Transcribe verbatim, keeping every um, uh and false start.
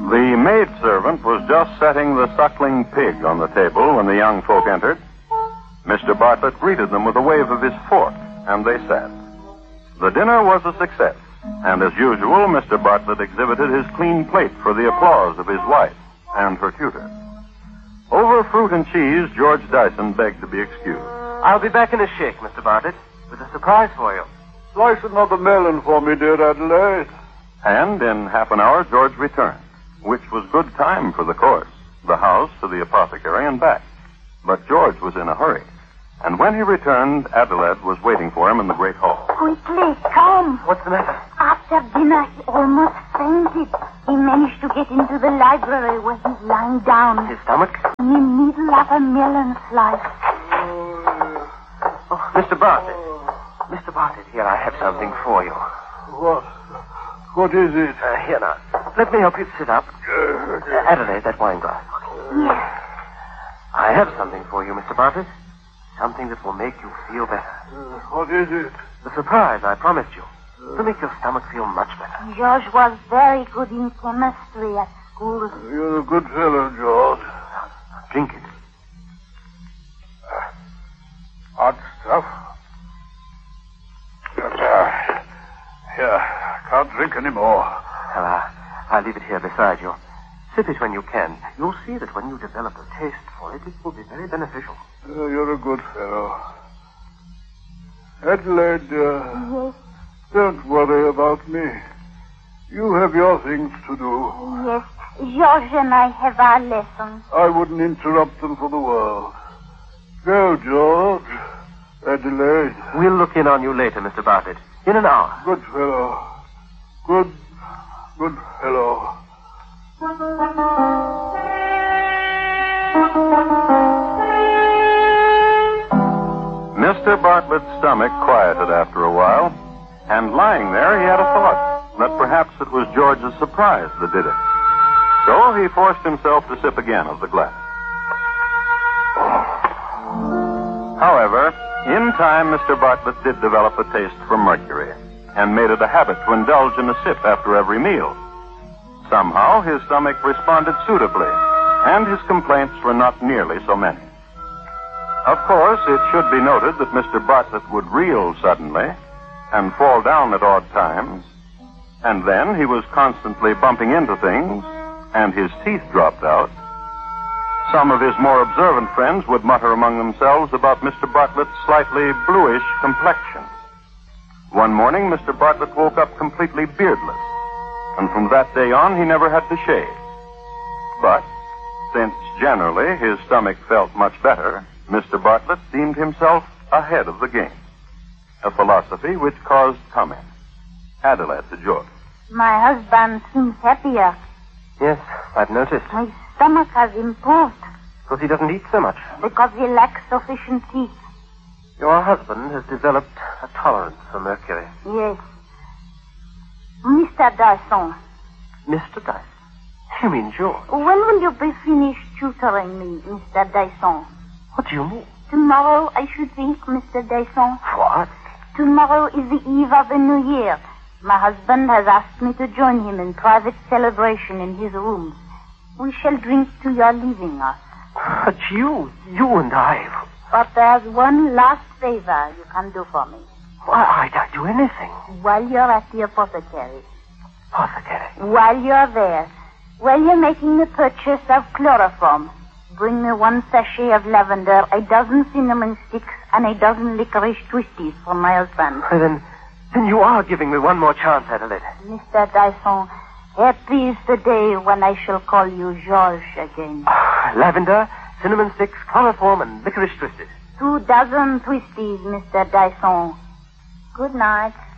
The maidservant was just setting the suckling pig on the table when the young folk entered. Mister Bartlett greeted them with a wave of his fork, and they sat. The dinner was a success, and as usual, Mister Bartlett exhibited his clean plate for the applause of his wife and her tutor. Over fruit and cheese, George Dyson begged to be excused. I'll be back in a shake, Mister Bartlett, with a surprise for you. Slice another melon for me, dear Adelaide. And in half an hour, George returned, which was good time for the course, the house to the apothecary and back. But George was in a hurry. And when he returned, Adelaide was waiting for him in the great hall. Quickly, come. What's the matter? After dinner, he almost fainted. He managed to get into the library where he's lying down. His stomach? In the middle of a melon slice. Oh, Mister Bartlett. Mister Bartlett, here, I have something for you. What? What is it? Uh, here now. Let me help you sit up. Uh, Adelaide, that wine glass. Yes. I have something for you, Mister Bartlett. Something that will make you feel better. Uh, what is it? The surprise I promised you. To make your stomach feel much better. George was very good in chemistry at school. You're a good fellow, George. Drink it. Uh, hot stuff. Uh, here, I can't drink any more. Well, uh, I'll leave it here beside you. Sip it when you can. You'll see that when you develop a taste for it, it will be very beneficial. Uh, you're a good fellow. Adelaide, uh, Yes. don't worry about me. You have your things to do. Yes. George and I have our lessons. I wouldn't interrupt them for the world. Go, George. Adelaide. We'll look in on you later, Mister Bartlett. In an hour. Good fellow. Good, good fellow. Mister Bartlett's stomach quieted after a while, and lying there, he had a thought that perhaps it was George's surprise that did it. So he forced himself to sip again of the glass. However, in time, Mister Bartlett did develop a taste for mercury, and made it a habit to indulge in a sip after every meal. Somehow, his stomach responded suitably, and his complaints were not nearly so many. Of course, it should be noted that Mister Bartlett would reel suddenly and fall down at odd times, and then he was constantly bumping into things, and his teeth dropped out. Some of his more observant friends would mutter among themselves about Mister Bartlett's slightly bluish complexion. One morning, Mister Bartlett woke up completely beardless, and from that day on, he never had to shave. But, since generally his stomach felt much better, Mister Bartlett deemed himself ahead of the game. A philosophy which caused comment. Adelaide to George. My husband seems happier. Yes, I've noticed. My stomach has improved Because he doesn't eat so much. because he lacks sufficient teeth. Your husband has developed a tolerance for mercury. Yes. Mister Dyson, Mister Dyson? You mean George? when will you be finished tutoring me, Mister Dyson? What do you mean? Tomorrow, I should think, Mister Dyson. What? Tomorrow is the eve of the New Year. My husband has asked me to join him in private celebration in his rooms. We shall drink to your leaving us. But you, you and I... But there's one last favor you can do for me. Why, I'd, I'd do anything. While you're at the apothecary, Apothecary. while you're there, while you're making the purchase of chloroform, bring me one sachet of lavender, a dozen cinnamon sticks, and a dozen licorice twisties for my husband. Well, then, then you are giving me one more chance, Adelaide. Mister Dyson, happy is the day when I shall call you George again. Ah, lavender, cinnamon sticks, chloroform, and licorice twisted. Two dozen twisties, Mister Dyson. Good night.